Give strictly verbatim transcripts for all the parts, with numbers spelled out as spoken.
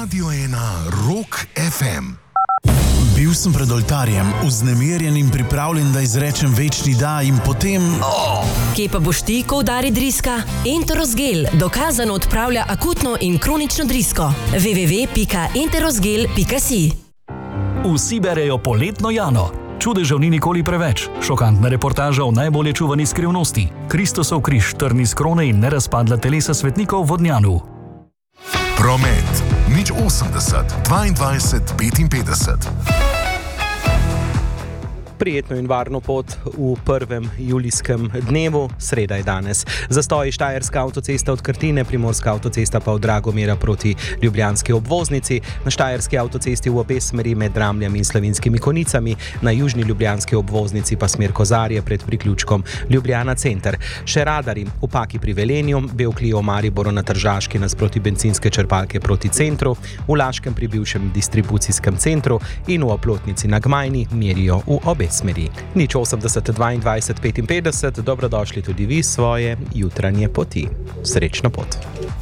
Radio ena Rock ef em. Bil sem pred oltarjem, vznemirjen in pripravljen, da izrečem večni da in potem... Oh! Kje pa boš ti, ko udari driska? Enterosgel dokazano odpravlja akutno in kronično drisko. w w w pika enterosgel pika si. Vsi berejo poletno Jano. Čudežev ni nikoli preveč. Šokantna reportaža o najbolje čuvani skrivnosti. Kristosov križ, trni s krone in nerazpadla telesa svetnikov v Vodnjanu. Promet. Nič osemdeset, dvaindvajset, petinpetdeset. Prijetno in varno pot v prvem julijskem dnevu, sreda je danes. Zastoji Štajerska avtocesta od Krtine, Primorska avtocesta pa od Dragomira proti ljubljanski obvoznici, na Štajerski avtocesti v obe smeri med Ramljami in Slavinskimi Konicami, na južni ljubljanski obvoznici pa smer Kozarje pred priključkom Ljubljana center. Še radari v Paki pri Velenju, Bel Clio Mariboru na Tržaški nasproti bencinske črpalke proti centru, v Laškem pri bivšem distribucijskem centru in v Oplotnici na Gmajni merijo v obe smeri. Nič osemdeset, dvaindvajset, petinpetdeset, dobrodošli tudi vi svoje jutranje poti. Srečno pot.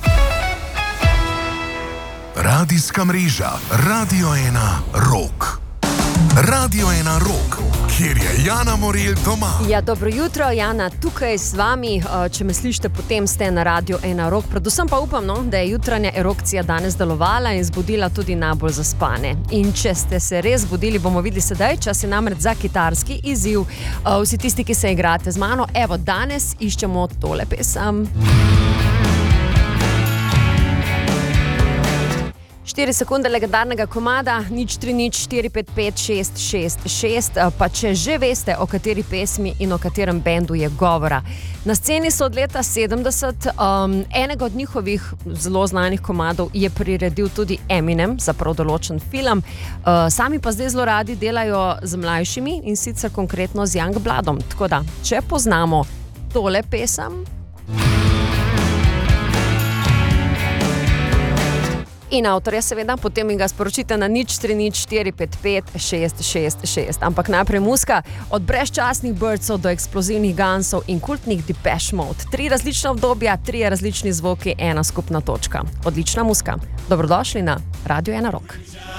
Radijska mreža Radio ena Rock. Radio ena Rock, kjer je Jana Morelj doma. Ja, dobro jutro, Jana, tukaj z vami. Če me slišite, potem ste na Radio ena Rock. Predvsem pa upam, no, da je jutranja erupcija danes delovala in zbudila tudi najbolj zaspane. In če ste se res zbudili, bomo videli sedaj, čas je namreč za kitarski izziv. Vsi tisti, ki se igrate z mano, evo, danes iščemo tole pesem. štiri sekunde legendarnega komada, nič tri nič štiri pet pet šest šest šest, pa če že veste, o kateri pesmi in o katerem bendu je govora. Na sceni so od leta sedemdeset, um, enega od njihovih zelo znanih komadov je priredil tudi Eminem za prav določen film, uh, sami pa zdaj zelo radi delajo z mlajšimi in sicer konkretno z Youngbloodom. Tako da, če poznamo tole pesem, in avtorja seveda, potem mi ga sporočite na nič tri nič štiri pet pet šest šest šest. Ampak najprej muska, od brezčasnih Birdsov do eksplozivnih Gunsov in kultnih Depeche Mode. Tri različna obdobja, tri različni zvoki, ena skupna točka. Odlična muska. Dobrodošli na Radio ena Rock.